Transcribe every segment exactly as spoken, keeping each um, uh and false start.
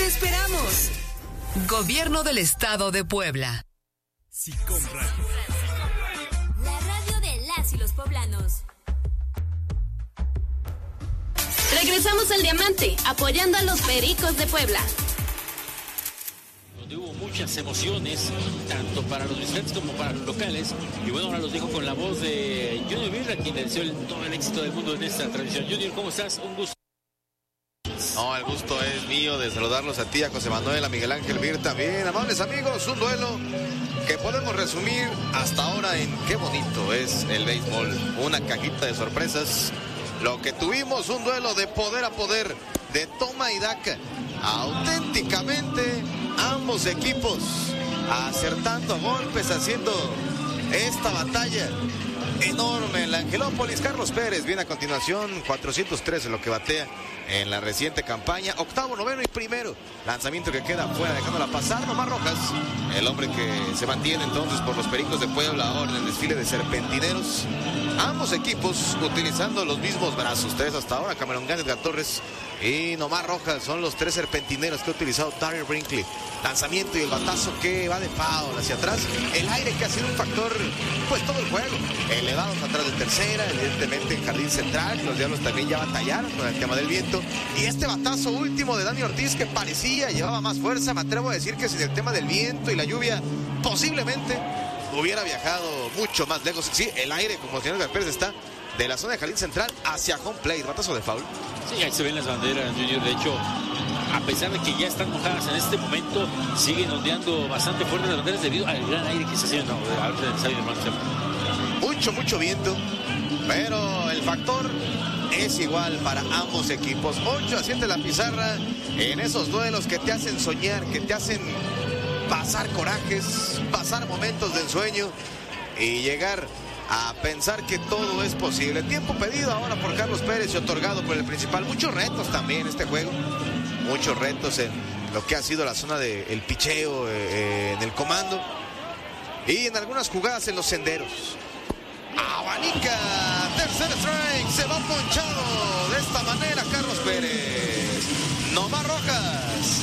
esperamos! Gobierno del Estado de Puebla. Sicom Radio. La radio de las y los poblanos. Regresamos al Diamante, apoyando a los Pericos de Puebla. Donde hubo muchas emociones, tanto para los visitantes como para los locales. Y bueno, ahora los dejo con la voz de Junior Birra, quien le deseo el, todo el éxito del mundo en esta transmisión. Junior, ¿cómo estás? Un gusto. No, el gusto es mío de saludarlos a ti, a José Manuel, a Miguel Ángel Vir también. Amables amigos, un duelo que podemos resumir hasta ahora en qué bonito es el béisbol. Una cajita de sorpresas. Lo que tuvimos, un duelo de poder a poder, de toma y daca. Auténticamente, ambos equipos acertando golpes, haciendo esta batalla enorme en la Angelópolis. Carlos Pérez viene a continuación, cuatrocientos trece lo que batea en la reciente campaña. Octavo, noveno y primero. Lanzamiento que queda fuera, dejándola pasar. Nomás Rojas, el hombre que se mantiene entonces por los Pericos de Puebla ahora en el desfile de serpentineros. Ambos equipos utilizando los mismos brazos. Tres hasta ahora, Cameron Gámez, Torres y Nomás Rojas son los tres serpentineros que ha utilizado Tyler Brinkley. Lanzamiento y el batazo que va de foul hacia atrás. El aire que ha sido un factor, pues todo el juego. Elevados atrás de tercera, evidentemente en jardín central. Los Diablos también ya batallaron con el tema del viento. Y este batazo último de Dani Ortiz que parecía llevaba más fuerza. Me atrevo a decir que sin el tema del viento y la lluvia, posiblemente hubiera viajado mucho más lejos. Sí, el aire, como el señor Pérez, está de la zona de jardín central hacia home plate. Batazo de foul. Sí, ahí se ven las banderas, Junior. De hecho, a pesar de que ya están mojadas en este momento, siguen ondeando bastante fuerte las banderas debido al gran aire que se hace. No, mucho, mucho viento. Pero el factor es igual para ambos equipos. ocho a siete la pizarra en esos duelos que te hacen soñar, que te hacen pasar corajes, pasar momentos de ensueño y llegar a pensar que todo es posible. Tiempo pedido ahora por Carlos Pérez y otorgado por el principal. Muchos retos también en este juego. Muchos retos en lo que ha sido la zona del picheo, eh, en el comando. Y en algunas jugadas en los senderos. Abanica, tercer strike, se va ponchado de esta manera Carlos Pérez. Nomás Rojas,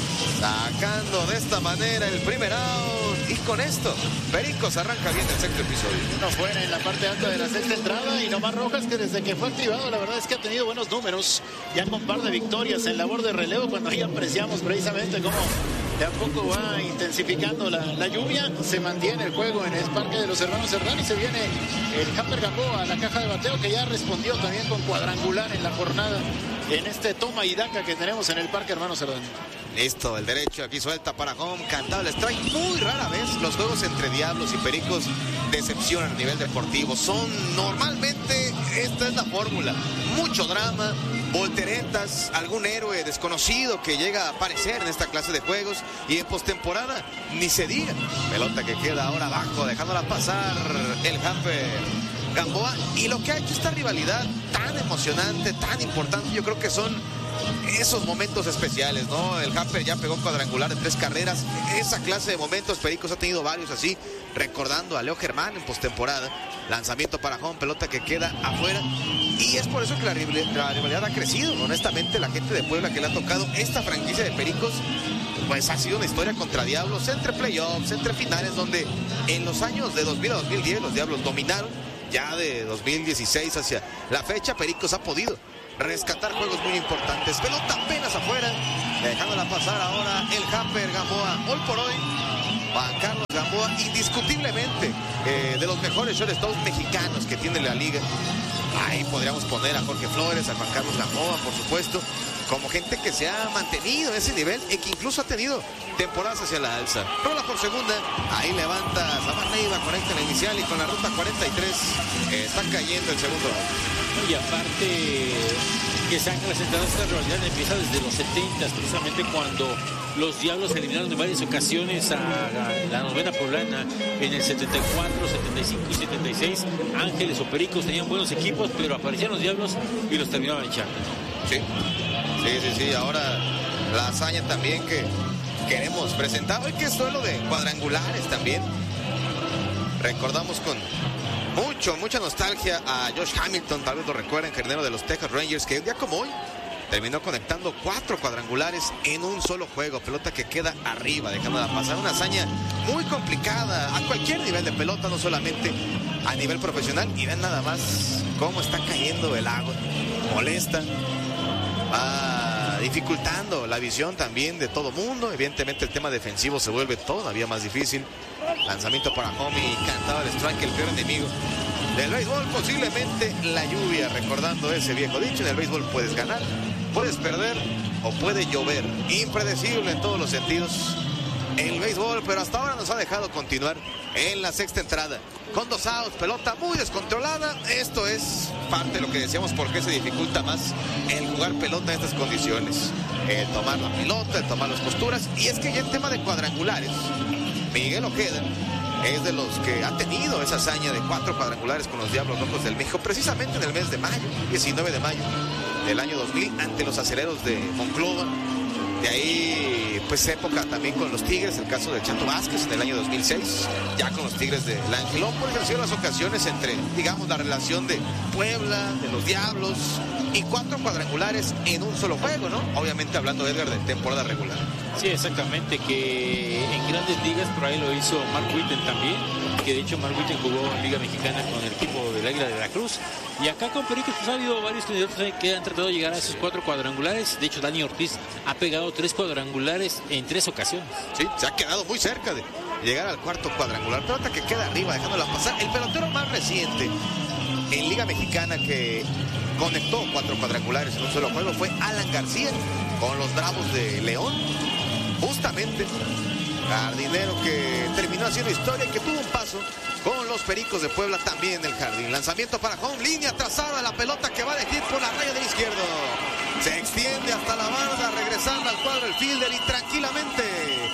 sacando de esta manera el primer out. Y con esto, Pericos arranca bien el sexto episodio. Uno fuera en la parte alta de la sexta entrada. Y Nomás Rojas, que desde que fue activado, la verdad es que ha tenido buenos números. Ya con un par de victorias en labor de relevo, cuando ahí apreciamos precisamente cómo de a poco va intensificando la, la lluvia. Se mantiene el juego en el Parque de los Hermanos Cerdán y se viene el Hamper Gamboa a la caja de bateo, que ya respondió también con cuadrangular en la jornada en este toma y daca que tenemos en el Parque Hermanos Cerdán. Listo, el derecho aquí suelta para home, cantado el strike. Muy rara vez los juegos entre Diablos y Pericos decepcionan a nivel deportivo. Son normalmente, esta es la fórmula, mucho drama, volteretas, algún héroe desconocido que llega a aparecer en esta clase de juegos. Y en postemporada ni se diga. Pelota que queda ahora abajo, dejándola pasar el Hamper Gamboa. Y lo que ha hecho esta rivalidad tan emocionante, tan importante, yo creo que son esos momentos especiales, ¿no? El Hamper ya pegó cuadrangular en tres carreras. Esa clase de momentos, Pericos ha tenido varios así, recordando a Leo Germán en postemporada. Lanzamiento para home, pelota que queda afuera. Y es por eso que la rivalidad, la rivalidad ha crecido. Honestamente, la gente de Puebla que le ha tocado esta franquicia de Pericos, pues ha sido una historia contra Diablos, entre playoffs, entre finales, donde en los años de dos mil a dos mil diez los Diablos dominaron. Ya de dos mil dieciséis hacia la fecha, Pericos ha podido rescatar juegos muy importantes. Pelota apenas afuera, dejándola pasar ahora el Hamper Gamboa. Hoy por hoy, Juan Carlos Gamboa, indiscutiblemente eh, de los mejores shortstops mexicanos que tiene la liga. Ahí podríamos poner a Jorge Flores, a Juan Carlos Gamboa, por supuesto, como gente que se ha mantenido en ese nivel y que incluso ha tenido temporadas hacia la alza. Rola por segunda, ahí levanta Samar Neiva, conecta en la inicial y con la ruta cuarenta y tres eh, está cayendo el segundo out. Y aparte que se han presentado esta rivalidad empieza desde los setenta, precisamente cuando los Diablos eliminaron en varias ocasiones a, a la novena poblana en el setenta y cuatro, setenta y cinco y setenta y seis. Ángeles o Pericos tenían buenos equipos, pero aparecían los Diablos y los terminaban echando. Sí, sí, sí, sí. Ahora la hazaña también que queremos presentar hoy, que es duelo de cuadrangulares también. Recordamos con mucho, mucha nostalgia a Josh Hamilton, tal vez lo recuerden, jardinero de los Texas Rangers, que un día como hoy terminó conectando cuatro cuadrangulares en un solo juego. Pelota que queda arriba, dejándola pasar. Una hazaña muy complicada a cualquier nivel de pelota, no solamente a nivel profesional. Y ven nada más cómo está cayendo el agua. Molesta. Va dificultando la visión también de todo mundo. Evidentemente el tema defensivo se vuelve todavía más difícil. Lanzamiento para home y cantaba el strike, el peor enemigo del béisbol, posiblemente la lluvia, recordando ese viejo dicho. En el béisbol puedes ganar, puedes perder o puede llover. Impredecible en todos los sentidos el béisbol, pero hasta ahora nos ha dejado continuar en la sexta entrada con dos outs, pelota muy descontrolada. Esto es parte de lo que decíamos, por qué se dificulta más el jugar pelota en estas condiciones, el tomar la pelota, el tomar las posturas. Y es que ya en tema de cuadrangulares, Miguel Ojeda es de los que ha tenido esa hazaña de cuatro cuadrangulares con los Diablos Rojos del México, precisamente en el mes de mayo, diecinueve de mayo del año dos mil, ante los Acereros de Monclova. De ahí, pues, época también con los Tigres, el caso de Chato Vázquez en el año dos mil seis, ya con los Tigres de la Angelópolis. Han sido las ocasiones entre, digamos, la relación de Puebla, de los Diablos, y cuatro cuadrangulares en un solo juego, ¿no? Obviamente hablando, Edgar, de temporada regular. Sí, exactamente, que en grandes ligas por ahí lo hizo Mark Whitten también, que de hecho Mark Whitten jugó en Liga Mexicana con el equipo del Águila de Veracruz. Y acá con Pericos pues ha habido varios candidatos que han tratado de llegar a esos cuatro cuadrangulares. De hecho, Dani Ortiz ha pegado tres cuadrangulares en tres ocasiones. Sí, se ha quedado muy cerca de llegar al cuarto cuadrangular. Pelota que queda arriba, dejándola pasar. El pelotero más reciente en Liga Mexicana que conectó cuatro cuadrangulares en un solo juego fue Alan García con los Bravos de León. Justamente, jardinero que terminó haciendo historia y que tuvo un paso con los Pericos de Puebla también en el jardín. Lanzamiento para home, línea trazada, la pelota que va de hit por la raya del izquierdo. Se extiende hasta la barda, regresando al cuadro el fielder y tranquilamente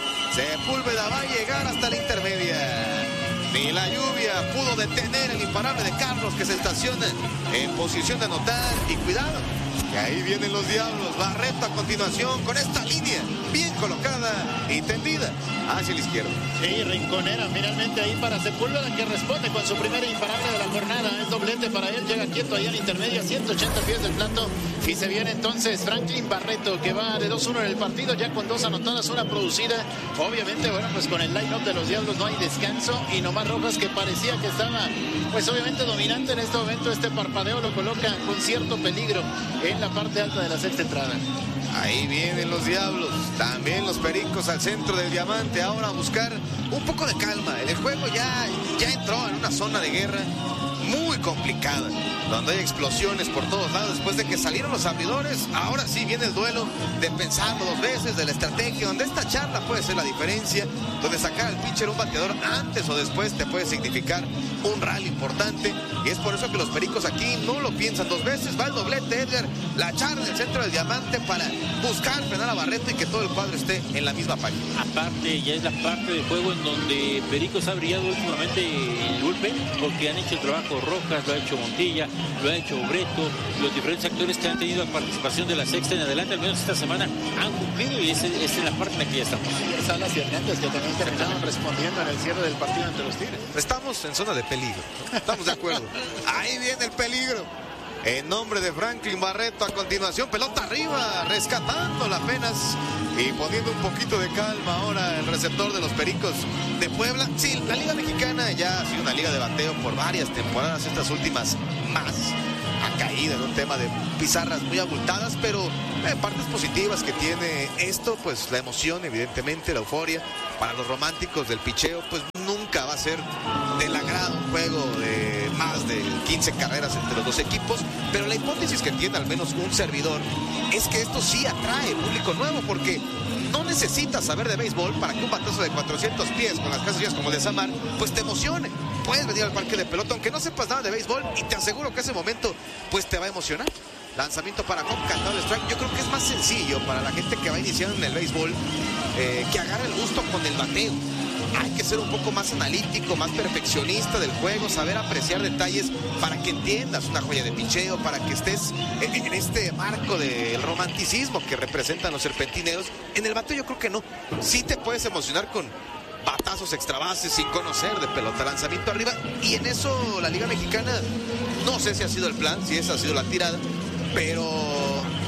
Sepúlveda va a llegar hasta la intermedia. Ni la lluvia pudo detener el imparable de Carlos, que se estaciona en posición de anotar. Y cuidado, que ahí vienen los Diablos. Barreto a continuación con esta línea bien colocada y tendida hacia la izquierda. Sí, rinconera finalmente ahí para Sepúlveda, que responde con su primera imparable de la jornada. Es doblete para él, llega quieto ahí en la intermedia, ciento ochenta pies del plato. Y se viene entonces Franklin Barreto, que va de dos uno en el partido, ya con dos anotadas, una producida. Obviamente, bueno, pues con el line-up de los Diablos no hay descanso. Y Nomar Rojas, que parecía que estaba, pues obviamente dominante en este momento, este parpadeo lo coloca con cierto peligro en la parte alta de la sexta entrada. Ahí vienen los Diablos, también los Pericos al centro del diamante, ahora a buscar un poco de calma. El juego ya, ya entró en una zona de guerra muy complicada, donde hay explosiones por todos lados. Después de que salieron los abridores, ahora sí viene el duelo de pensarlo dos veces, de la estrategia, donde esta charla puede ser la diferencia, donde sacar al pitcher un bateador antes o después te puede significar un rally importante. Y es por eso que los Pericos aquí no lo piensan dos veces. Va el doblete, Edgar, la charla en el centro del diamante para buscar frenar a Barreto y que todo el cuadro esté en la misma página. Aparte, ya es la parte del juego en donde Pericos ha brillado últimamente el bullpen, porque han hecho el trabajo Rojas, lo ha hecho Montilla, lo ha hecho Breto. Los diferentes actores que han tenido participación de la sexta en adelante, al menos esta semana, han cumplido, y esa es la parte en la que ya estamos. Salas y Hernández, que también terminaron respondiendo en el cierre del partido ante los Tigres. Estamos en zona de peligro, estamos de acuerdo. Ahí viene el peligro. En nombre de Franklin Barreto, a continuación, pelota arriba, rescatándola apenas y poniendo un poquito de calma ahora el receptor de los Pericos de Puebla. Sí, la Liga Mexicana ya ha sido una liga de bateo por varias temporadas, estas últimas más. Ha caído en un tema de pizarras muy abultadas, pero eh, partes positivas que tiene esto, pues la emoción, evidentemente, la euforia. Para los románticos del picheo, pues nunca va a ser del agrado un juego de más de quince carreras entre los dos equipos, pero la hipótesis que tiene al menos un servidor es que esto sí atrae público nuevo, porque no necesitas saber de béisbol para que un batazo de cuatrocientos pies con las casillas como el de Samar, pues te emocione. Puedes venir al parque de pelota aunque no sepas nada de béisbol y te aseguro que ese momento pues te va a emocionar. Lanzamiento para home, cantado el strike. Yo creo que es más sencillo para la gente que va iniciando en el béisbol eh, que agarre el gusto con el bateo. Hay que ser un poco más analítico, más perfeccionista del juego, saber apreciar detalles para que entiendas una joya de picheo, para que estés en, en este marco del romanticismo que representan los serpentineros. En el bateo yo creo que no. Sí te puedes emocionar con batazos extra bases sin conocer de pelota, lanzamiento arriba, y en eso la Liga Mexicana, no sé si ha sido el plan, si esa ha sido la tirada, pero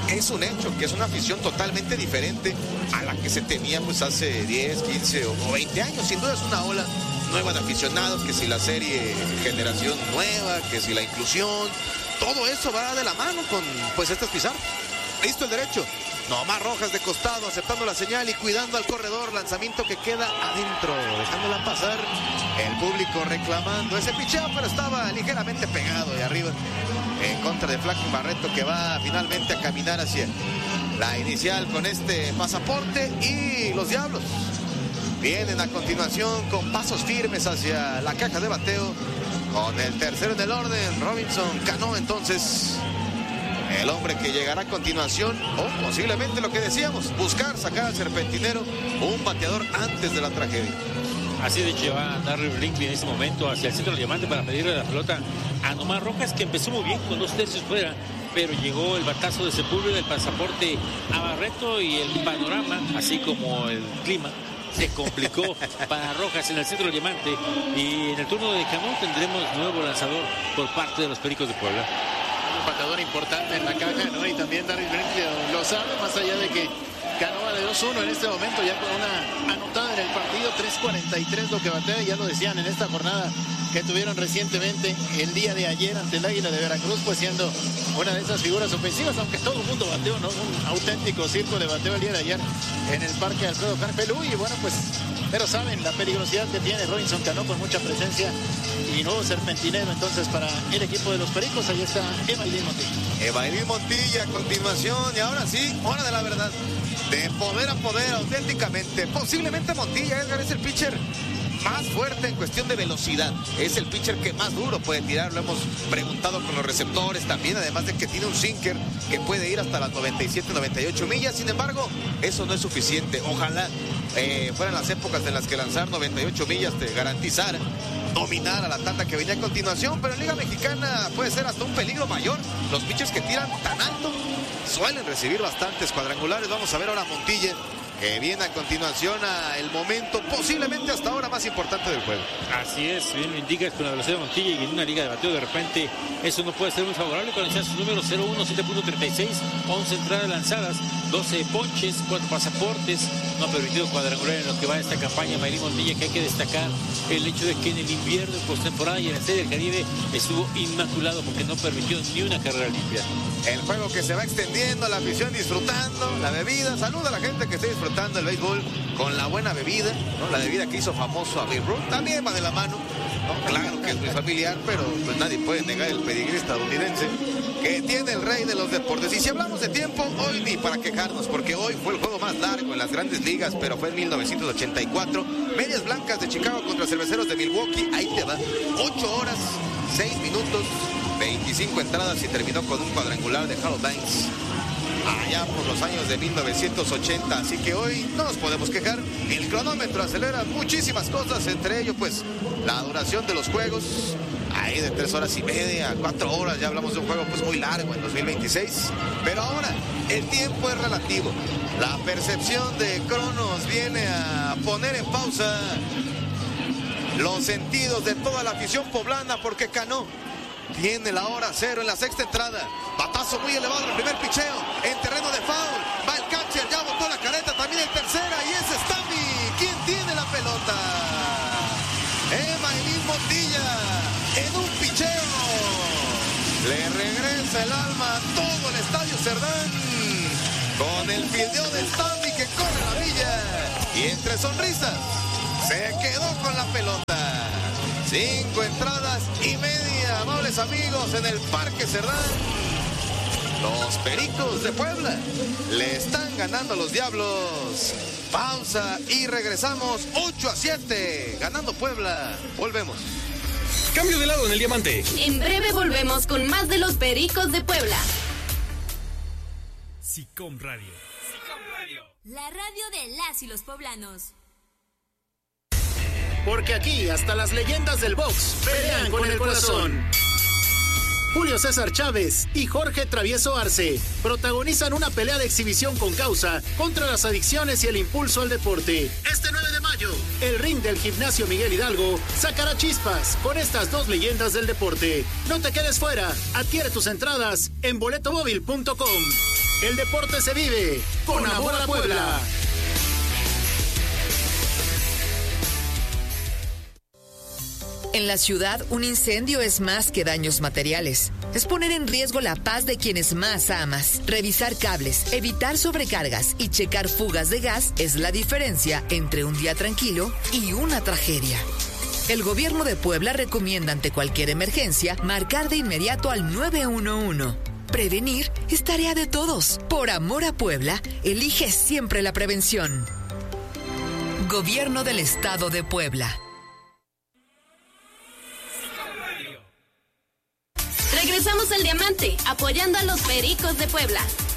es un hecho que es una afición totalmente diferente a la que se tenía pues hace diez, quince o veinte años. Sin duda es una ola nueva de aficionados, que si la serie generación nueva, que si la inclusión, todo eso va de la mano con pues estas pizarras. Listo el derecho. Nomás Rojas de costado, aceptando la señal y cuidando al corredor. Lanzamiento que queda adentro, dejándola pasar. El público reclamando ese picheo, pero estaba ligeramente pegado de arriba. En contra de Franklin Barreto, que va finalmente a caminar hacia la inicial con este pasaporte. Y los Diablos vienen a continuación con pasos firmes hacia la caja de bateo. Con el tercero en el orden, Robinson Cano, entonces el hombre que llegará a continuación, o posiblemente lo que decíamos, buscar sacar al serpentinero, un bateador antes de la tragedia. Así de hecho va a darle Brinkley en este momento hacia el centro del diamante para pedirle la pelota a Nomar Rojas, que empezó muy bien con dos tercios fuera, pero llegó el batazo de Sepúlveda del pasaporte a Barreto y el panorama, así como el clima, se complicó para Rojas en el centro del diamante. Y en el turno de Cano tendremos nuevo lanzador por parte de los Pericos de Puebla. Un patador importante en la caja, ¿no? Y también Darryl Brinkley lo sabe, más allá de que Cano va de dos uno en este momento, ya con una anotada en el partido, tres cuarenta y tres lo que batea, ya lo decían en esta jornada que tuvieron recientemente el día de ayer ante el Águila de Veracruz, pues siendo una de esas figuras ofensivas, aunque todo el mundo bateó, ¿no? Un auténtico circo de bateo el día de ayer en el Parque Alfredo Carpelú. Y bueno, pues, pero saben la peligrosidad que tiene Robinson Cano con mucha presencia y nuevo serpentinero entonces para el equipo de los Pericos. Ahí está Evailín Montilla. Evailín Montilla a continuación, y ahora sí, hora de la verdad, de poder a poder auténticamente. Posiblemente Montilla, Edgar, es el pitcher más fuerte en cuestión de velocidad, es el pitcher que más duro puede tirar, lo hemos preguntado con los receptores también, además de que tiene un sinker que puede ir hasta las noventa y siete, noventa y ocho millas. Sin embargo, eso no es suficiente. Ojalá eh, fueran las épocas en las que lanzar noventa y ocho millas te garantizara dominar a la tanda que venía a continuación, pero en Liga Mexicana puede ser hasta un peligro mayor. Los pitchers que tiran tan alto suelen recibir bastantes cuadrangulares. Vamos a ver ahora a Montilla, que viene a continuación a el momento posiblemente hasta ahora más importante del juego. Así es, bien lo indicas, con la velocidad de Montilla y en una liga de bateo de repente eso no puede ser muy favorable. Cuando sea su número cero uno, siete punto treinta y seis, once entradas lanzadas, doce ponches, cuatro pasaportes, no ha permitido cuadrangular en lo que va de esta campaña Evailín Montilla, que hay que destacar el hecho de que en el invierno, en postemporada y en la Serie del Caribe estuvo inmaculado porque no permitió ni una carrera limpia. El juego que se va extendiendo, la afición disfrutando, la bebida, saluda a la gente que esté disfrutando el béisbol con la buena bebida, ¿no? La bebida que hizo famoso a Babe Ruth, también va de la mano, ¿no? Claro que es muy familiar, pero pues nadie puede negar el pedigrí estadounidense que tiene el rey de los deportes. Y si hablamos de tiempo, hoy ni para quejarnos, porque hoy fue el juego más largo en las grandes ligas, pero fue en mil novecientos ochenta y cuatro, Medias Blancas de Chicago contra Cerveceros de Milwaukee. Ahí te va, ocho horas, seis minutos, veinticinco entradas y terminó con un cuadrangular de Harold Banks allá por los años de mil novecientos ochenta, así que hoy no nos podemos quejar. El cronómetro acelera muchísimas cosas, entre ello pues la duración de los juegos, ahí de tres horas y media, cuatro horas, ya hablamos de un juego pues muy largo en dos mil veintiséis, pero ahora el tiempo es relativo, la percepción de Cronos viene a poner en pausa los sentidos de toda la afición poblana, porque Cano tiene la hora cero en la sexta entrada. Batazo muy elevado en el primer picheo, en terreno de foul, va el catcher, ya botó la careta también en tercera, y es Stanley quien tiene la pelota. Evailín Montilla en un picheo le regresa el alma a todo el estadio Cerdán con el fildeo de Stanley que corre la villa y entre sonrisas se quedó con la pelota. Cinco entradas y media, amables amigos, en el Parque Cerdán. Los Pericos de Puebla le están ganando a los Diablos. Pausa y regresamos. Ocho a siete, ganando Puebla. Volvemos. Cambio de lado en el diamante. En breve volvemos con más de los Pericos de Puebla. SICOM Radio. La radio de las y los poblanos. Porque aquí hasta las leyendas del box pelean con el corazón. Julio César Chávez y Jorge Travieso Arce protagonizan una pelea de exhibición con causa contra las adicciones y el impulso al deporte. Este nueve de mayo, el ring del Gimnasio Miguel Hidalgo sacará chispas con estas dos leyendas del deporte. No te quedes fuera, adquiere tus entradas en boleto móvil punto com. El deporte se vive con amor a Puebla. En la ciudad, un incendio es más que daños materiales. Es poner en riesgo la paz de quienes más amas. Revisar cables, evitar sobrecargas y checar fugas de gas es la diferencia entre un día tranquilo y una tragedia. El gobierno de Puebla recomienda ante cualquier emergencia marcar de inmediato al nueve uno uno. Prevenir es tarea de todos. Por amor a Puebla, elige siempre la prevención. Gobierno del Estado de Puebla. Regresamos al Diamante, apoyando a los Pericos de Puebla.